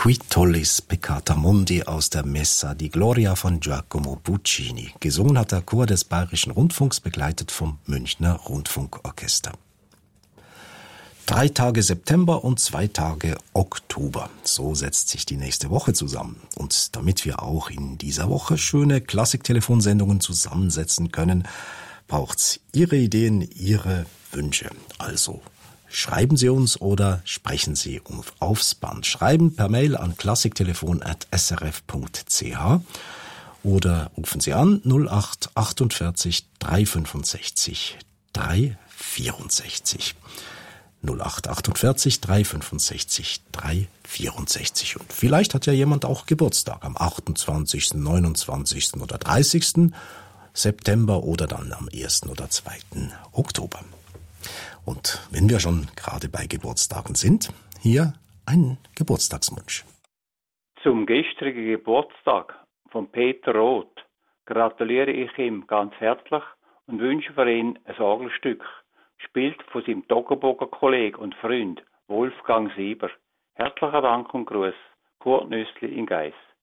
Qui tollis peccata mundi aus der Messa di Gloria von Giacomo Puccini. Gesungen hat der Chor des Bayerischen Rundfunks, begleitet vom Münchner Rundfunkorchester. 3 Tage September und 2 Tage Oktober. So setzt sich die nächste Woche zusammen. Und damit wir auch in dieser Woche schöne Klassik-Telefonsendungen zusammensetzen können, braucht's Ihre Ideen, Ihre Wünsche. Also schreiben Sie uns oder sprechen Sie aufs Band. Schreiben per Mail an klassiktelefon@srf.ch oder rufen Sie an 0848 365 364. 0848 365 364. Und vielleicht hat ja jemand auch Geburtstag am 28., 29. oder 30. September oder dann am 1. oder 2. Oktober. Und wenn wir schon gerade bei Geburtstagen sind, hier ein Geburtstagswunsch. Zum gestrigen Geburtstag von Peter Roth gratuliere ich ihm ganz herzlich und wünsche für ihn ein Orgelstück, gespielt von seinem Toggenburger Kollegen und Freund Wolfgang Sieber. Herzlichen Dank und Gruß, Kurt Nüssli in Geiss.